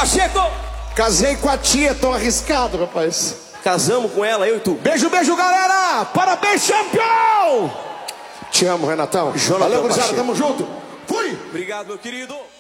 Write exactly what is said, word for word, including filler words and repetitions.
Pacheco! Casei com a tia, tô arriscado, rapaz. Casamos com ela, eu e tu. Beijo, beijo, galera! Parabéns, campeão! Te amo, Renatão. Jonathan Valeu, gurizada, Pacheco. tamo junto. Fui! Obrigado, meu querido.